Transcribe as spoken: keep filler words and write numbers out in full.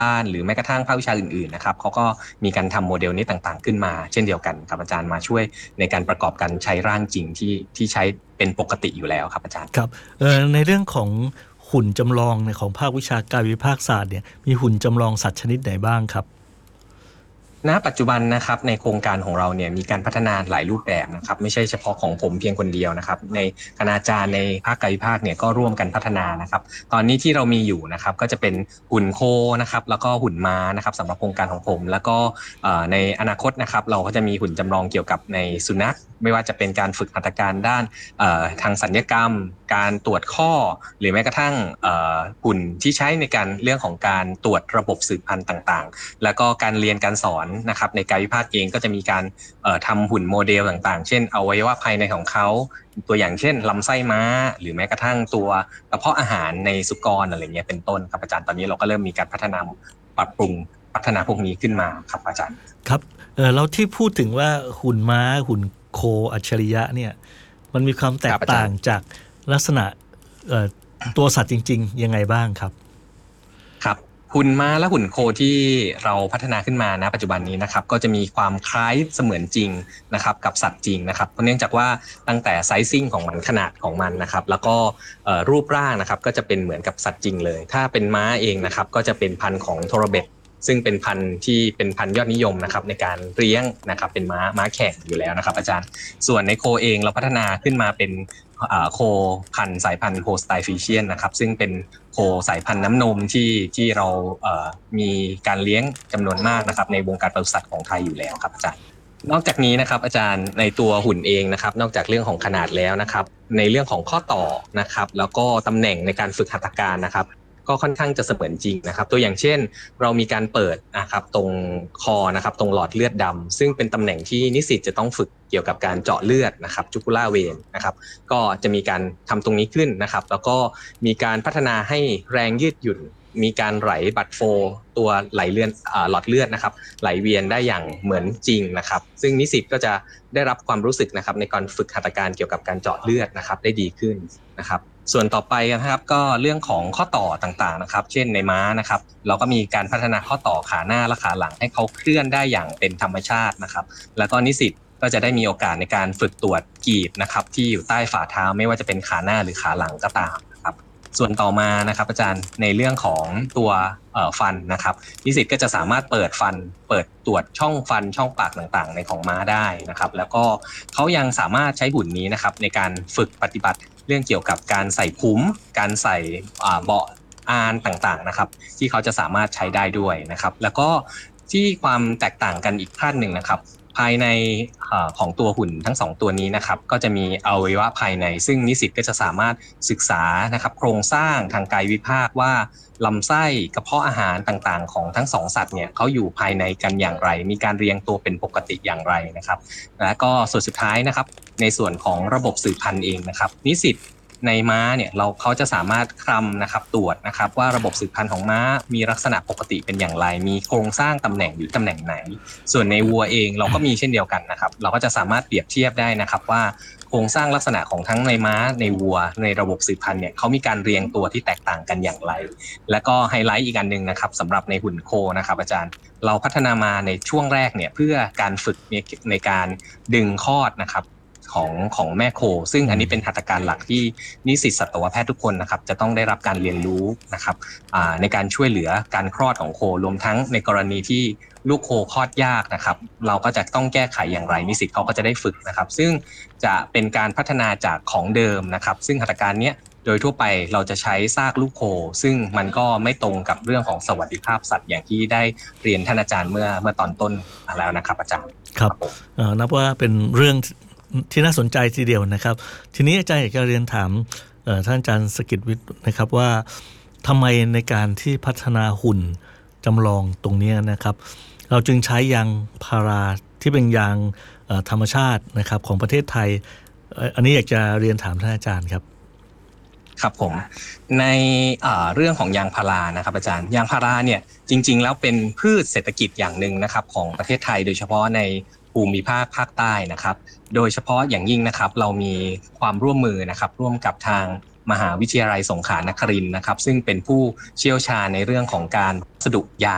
านหรือแม้กระทั่งภาควิชาอื่นๆนะครับเขาก็มีการทำโมเดลนี้ต่างๆขึ้นมาเช่นเดียวกันครับอาจารย์มาช่วยในการประกอบการใช้ร่างจริงที่ที่ใช้เป็นปกติอยู่แล้วครับอาจารย์ครับเอ่อในเรื่องของหุ่นจำลองในของภาควิชากายวิภาคศาสตร์เนี่ยมีหุ่นจำลองสัตว์ชนิดไหนบ้างครับณปัจจุบันนะครับในโครงการของเราเนี่ยมีการพัฒนาหลายรูปแบบนะครับไม่ใช่เฉพาะของผมเพียงคนเดียวนะครับในคณาจารย์ในภาคกายภาคเนี่ยก็ร่วมกันพัฒนานะครับตอนนี้ที่เรามีอยู่นะครับก็จะเป็นหุ่นโคนะครับแล้วก็หุ่นม้านะครับสำหรับโครงการของผมแล้วก็ในอนาคตนะครับเราก็จะมีหุ่นจำลองเกี่ยวกับในสุนัขไม่ว่าจะเป็นการฝึกหัตถการด้านทางสัญญกรรมการตรวจข้อหรือแม้กระทั่งหุ่นที่ใช้ในการเรื่องของการตรวจระบบสืบพันธุ์ต่างๆแล้วก็การเรียนการสอนนะครับในกายวิภาคเองก็จะมีการทำหุ่นโมเดลต่างๆเช่นอวัยวะภายในของเขาตัวอย่างเช่นลำไส้ม้าหรือแม้กระทั่งตัวกระเพาะอาหารในสุกรอะไรเงี้ยเป็นต้นครับอาจารย์ตอนนี้เราก็เริ่มมีการพัฒนาปรับปรุงพัฒนาพวกนี้ขึ้นมาครับอาจารย์ครับเออเราที่พูดถึงว่าหุ่นม้าหุ่นโคอัจฉริยะเนี่ยมันมีความแตกต่างจากลักษณะตัวสัตว์จริงๆยังไงบ้างครับครับหุ่นม้าและหุ่นโคที่เราพัฒนาขึ้นมาณปัจจุบันนี้นะครับก็จะมีความคล้ายเสมือนจริงนะครับกับสัตว์จริงนะครับเพราะเนื่องจากว่าตั้งแต่ไซซิ่งของมันขนาดของมันนะครับแล้วก็รูปร่างนะครับก็จะเป็นเหมือนกับสัตว์จริงเลยถ้าเป็นม้าเองนะครับก็จะเป็นพันธุ์ของโทรเบตซึ่งเป็นพันธุ์ที่เป็นพันธุ์ยอดนิยมนะครับในการเลี้ยงนะครับเป็นม้าม้าแข่งอยู่แล้วนะครับอาจารย์ส่วนในโคเองเราพัฒนาขึ้นมาเป็นโคพันธุ์สายพันธุ์โคสไตฟิเชียนนะครับซึ่งเป็นโคสายพันธุ์น้ำนมที่ที่เราเอ่อมีการเลี้ยงจำนวนมากนะครับในวงการปศุสัตว์ของไทยอยู่แล้วครับอาจารย์นอกจากนี้นะครับอาจารย์ในตัวหุ่นเองนะครับนอกจากเรื่องของขนาดแล้วนะครับในเรื่องของข้อต่อนะครับแล้วก็ตำแหน่งในการฝึกหัตถการนะครับก็ค่อนข้างจะเสมือนจริงนะครับตัวอย่างเช่นเรามีการเปิดนะครับตรงคอนะครับตรงหลอดเลือดดำซึ่งเป็นตำแหน่งที่นิสิตจะต้องฝึกเกี่ยวกับการเจาะเลือดนะครับจูกุล่าเวนนะครับก็จะมีการทำตรงนี้ขึ้นนะครับแล้วก็มีการพัฒนาให้แรงยืดหยุ่นมีการไหลบัตโฟตัวไหลเลือดหลอดเลือดนะครับไหลเวียนได้อย่างเหมือนจริงนะครับซึ่งนิสิตก็จะได้รับความรู้สึกนะครับในการฝึกหัตถการเกี่ยวกับการเจาะเลือดนะครับได้ดีขึ้นนะครับส่วนต่อไปนะครับก็เรื่องของข้อต่อต่างๆนะครับเช่นในม้านะครับเราก็มีการพัฒนาข้อต่อขาหน้าและขาหลังให้เขาเคลื่อนได้อย่างเป็นธรรมชาตินะครับแล้วก็นิสิตก็จะได้มีโอกาสในการฝึกตรวจกีบนะครับที่อยู่ใต้ฝ่าเท้าไม่ว่าจะเป็นขาหน้าหรือขาหลังก็ตามนะครับส่วนต่อมานะครับอาจารย์ในเรื่องของตัวฟันนะครับนิสิตก็จะสามารถเปิดฟันเปิดตรวจช่องฟันช่องปากต่างๆในของม้าได้นะครับแล้วก็เขายังสามารถใช้หุ่นนี้นะครับในการฝึกปฏิบัติเรื่องเกี่ยวกับการใส่คุ้มการใส่เบาะอานต่างๆนะครับที่เขาจะสามารถใช้ได้ด้วยนะครับแล้วก็ที่ความแตกต่างกันอีกขั้นหนึ่งนะครับภายในของตัวหุ่นทั้งสองตัวนี้นะครับก็จะมีอวัยวะภายในซึ่งนิสิตก็จะสามารถศึกษานะครับโครงสร้างทางกายวิภาคว่าลำไส้กระเพาะอาหารต่างๆของทั้งสองสัตว์เนี่ยเขาอยู่ภายในกันอย่างไรมีการเรียงตัวเป็นปกติอย่างไรนะครับและก็ส่วนสุดท้ายนะครับในส่วนของระบบสืบพันธุ์เองนะครับนิสิตในม้าเนี่ยเราเขาจะสามารถคลำนะครับตรวจนะครับว่าระบบสืบพันธุ์ของม้ามีลักษณะปกติเป็นอย่างไรมีโครงสร้างตำแหน่งอยู่ตำแหน่งไหนส่วนในวัวเองเราก็มีเช่นเดียวกันนะครับเราก็จะสามารถเปรียบเทียบได้นะครับว่าโครงสร้างลักษณะของทั้งในม้าในวัวในระบบสืบพันธุ์เนี่ยเขามีการเรียงตัวที่แตกต่างกันอย่างไรและก็ไฮไลท์อีกอันนึงนะครับสำหรับในหุ่นโคนะครับอาจารย์เราพัฒนามาในช่วงแรกเนี่ยเพื่อการฝึกในการดึงคลอดนะครับของของแม่โคซึ่งอันนี้เป็นหัตถการหลักที่นิสิตสัตวแพทย์ทุกคนนะครับจะต้องได้รับการเรียนรู้นะครับในการช่วยเหลือการคลอดของโครวมทั้งในกรณีที่ลูกโคคลอดยากนะครับเราก็จะต้องแก้ไขอย่างไรนิสิตเขาก็จะได้ฝึกนะครับซึ่งจะเป็นการพัฒนาจากของเดิมนะครับซึ่งหัตถการนี้โดยทั่วไปเราจะใช้ซากลูกโคซึ่งมันก็ไม่ตรงกับเรื่องของสวัสดิภาพสัตว์อย่างที่ได้เรียนท่านอาจารย์เมื่อเมื่อตอนต้นแล้วนะครับอาจารย์ครับนับว่าเป็นเรื่องที่น่าสนใจทีเดียวนะครับทีนี้อาจารย์อยากจะเรียนถามท่านอาจารย์สกิจวิทย์นะครับว่าทำไมในการที่พัฒนาหุ่นจำลองตรงนี้นะครับเราจึงใช้ยางพาราที่เป็นยางธรรมชาตินะครับของประเทศไทยอันนี้อยากจะเรียนถามท่านอาจารย์ครับครับผมในเรื่องของยางพารานะครับอาจารย์ยางพาราเนี่ยจริงๆแล้วเป็นพืชเศรษฐกิจอย่างหนึ่งนะครับของประเทศไทยโดยเฉพาะในภูมิภาคภาคใต้นะครับโดยเฉพาะอย่างยิ่งนะครับเรามีความร่วมมือนะครับร่วมกับทางมหาวิทยาลัยสงขลานครินทร์นะครับซึ่งเป็นผู้เชี่ยวชาญในเรื่องของการวัสดุยาง